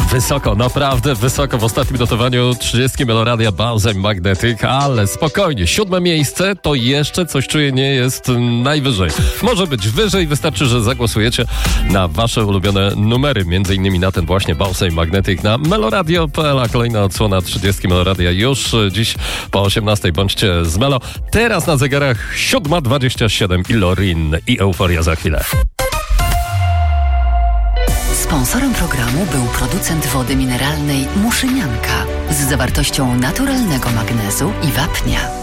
Wysoko, naprawdę wysoko w ostatnim notowaniu 30 Meloradia Bałsem Magnetic, ale spokojnie, 7 miejsce to jeszcze coś czuję nie jest najwyżej. Może być wyżej, wystarczy, że zagłosujecie na wasze ulubione numery, między innymi na ten właśnie Bałsem Magnetic na meloradio.pl, a kolejna odsłona 30 Meloradia już dziś po 18 bądźcie z Melo. Teraz na zegarach 7:27 i Lorin i Euforia za chwilę. Sponsorem programu był producent wody mineralnej Muszynianka z zawartością naturalnego magnezu i wapnia.